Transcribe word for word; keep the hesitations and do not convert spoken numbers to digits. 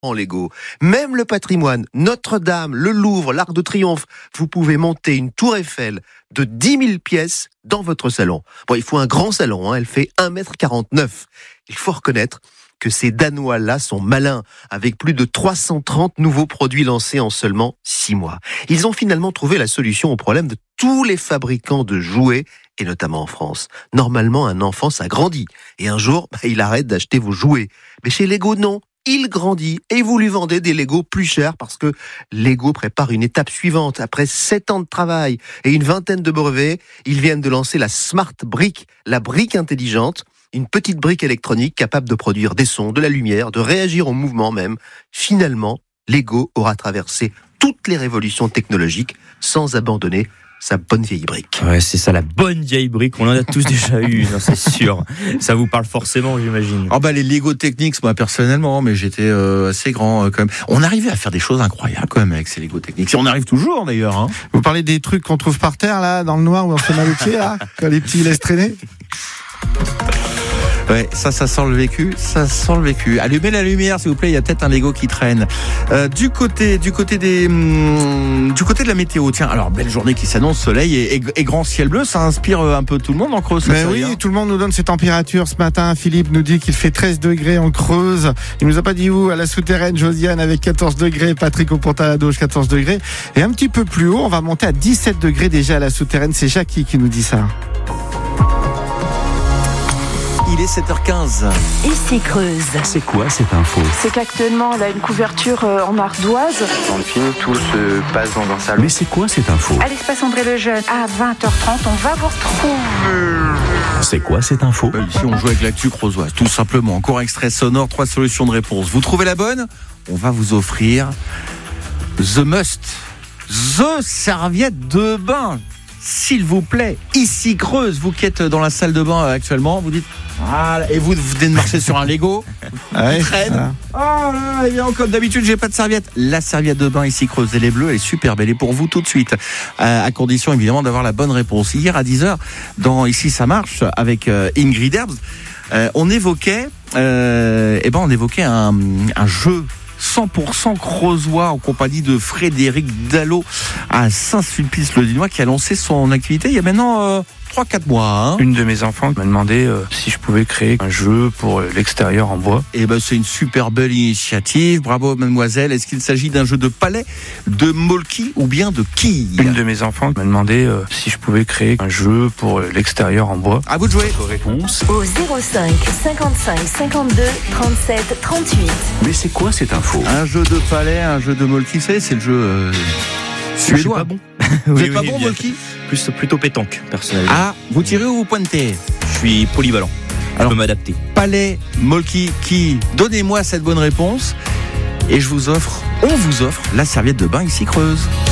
en Lego. Même le patrimoine, Notre-Dame, le Louvre, l'Arc de Triomphe, vous pouvez monter une tour Eiffel de dix mille pièces dans votre salon. Bon, il faut un grand salon, hein, elle fait un mètre quarante-neuf. Il faut reconnaître que ces Danois-là sont malins, avec plus de trois cent trente nouveaux produits lancés en seulement six mois. Ils ont finalement trouvé la solution au problème de tous les fabricants de jouets, et notamment en France. Normalement, un enfant, ça grandit, et un jour, bah, il arrête d'acheter vos jouets. Mais chez Lego, non. Il grandit et vous lui vendez des Lego plus chers parce que Lego prépare une étape suivante. Après sept ans de travail et une vingtaine de brevets, ils viennent de lancer la Smart Brick, la brique intelligente, une petite brique électronique capable de produire des sons, de la lumière, de réagir au mouvement même. Finalement, Lego aura traversé toutes les révolutions technologiques sans abandonner sa bonne vieille brique. Ouais, c'est ça, la bonne vieille brique. On en a tous déjà eu, non, c'est sûr. Ça vous parle forcément, j'imagine. Oh bah les Lego Technics, moi personnellement, mais j'étais euh, assez grand euh, quand même. On arrivait à faire des choses incroyables quand même avec ces Lego Technics. Et on arrive toujours d'ailleurs. Hein. Vous parlez des trucs qu'on trouve par terre là, dans le noir où on se fait mal au pied là, quand les petits laissent traîner. Ouais, ça, ça sent le vécu, ça sent le vécu. Allumez la lumière, s'il vous plaît. Il y a peut-être un Lego qui traîne. Euh, du côté, du côté des, hum, du côté de la météo. Tiens, alors belle journée qui s'annonce, soleil et, et, et grand ciel bleu. Ça inspire un peu tout le monde en Creuse. Mais oui, hein. Tout le monde nous donne ses températures ce matin. Philippe nous dit qu'il fait treize degrés en Creuse. Il nous a pas dit où. À la souterraine, Josiane avec quatorze degrés. Patrick au Pont-à-la-Dauge, quatorze degrés. Et un petit peu plus haut, on va monter à dix-sept degrés déjà à la souterraine. C'est Jackie qui nous dit ça. Il est sept heures quinze. Ici Creuse. C'est quoi cette info? C'est qu'actuellement, elle a une couverture en ardoise. Dans le film, tout se passe dans un salon. Mais c'est quoi cette info? À l'espace André Lejeune, à vingt heures trente, on va vous retrouver. C'est quoi cette info? Bah, ici, on joue avec l'actu creusoise, tout simplement. Encore un extrait sonore, trois solutions de réponse. Vous trouvez la bonne? On va vous offrir The Must, The serviette de bain. S'il vous plaît, ici Creuse, vous qui êtes dans la salle de bain actuellement, vous dites, ah, et vous venez de marcher sur un Lego, ouais, traîne. Oh là, et bien, comme d'habitude, j'ai pas de serviette. La serviette de bain ici Creuse, elle est bleue, elle est superbe, elle est pour vous tout de suite, euh, à condition évidemment d'avoir la bonne réponse. Hier à dix heures, dans Ici ça marche, avec euh, Ingrid Herbst, euh, on évoquait, euh, eh ben on évoquait un, un jeu cent pour cent creusois en compagnie de Frédéric Dallot à Saint-Sulpice-le-Dinois qui a lancé son activité il y a maintenant euh, trois quatre mois. Hein. Une de mes enfants m'a demandé euh, si je pouvais créer un jeu pour l'extérieur en bois. Et ben c'est une super belle initiative. Bravo mademoiselle. Est-ce qu'il s'agit d'un jeu de palais, de molki ou bien de quilles? Une de mes enfants m'a demandé euh, si je pouvais créer un jeu pour l'extérieur en bois. À vous de jouer. Réponse Au zéro cinq cinquante-cinq cinquante-deux trente-sept trente-huit. Mais c'est quoi cette info? Un jeu de palais, un jeu de molki, vous savez, c'est le jeu euh, Je suis suédois. pas bon. Vous Oui, n'êtes pas oui, bon bien. molki? Plus, plutôt pétanque, personnellement. Ah, vous tirez ou vous pointez? Je suis polyvalent. Je Alors, peux m'adapter. palais, molki, qui? Donnez-moi cette bonne réponse et je vous offre, on vous offre la serviette de bain ici Creuse.